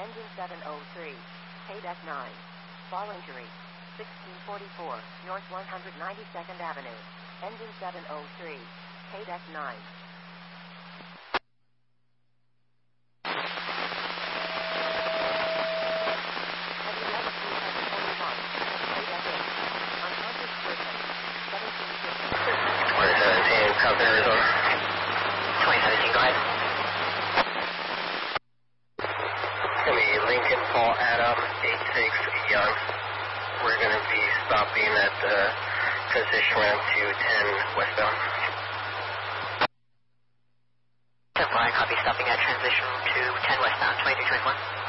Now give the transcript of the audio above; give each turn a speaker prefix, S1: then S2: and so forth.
S1: Engine 703. KDEC 9. Fall injury. 1644 North 192nd Avenue. Engine 703. KDEC 9.
S2: South Arizona.
S3: 2017, go ahead.
S2: It's going to be Lincoln Paul Adam 86 Young. We're going to be stopping at the transition ramp to 10 westbound.
S3: 10 flying, copy, stopping at transition to 10 westbound, 2321.